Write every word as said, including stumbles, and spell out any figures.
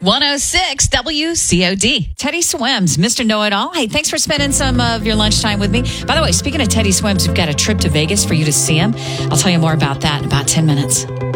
one oh six W C O D. Teddy Swims, Mister Know-It-All. Hey, thanks for spending some of your lunchtime with me. By the way, speaking of Teddy Swims, we've got a trip to Vegas for you to see him. I'll tell you more about that in about ten minutes.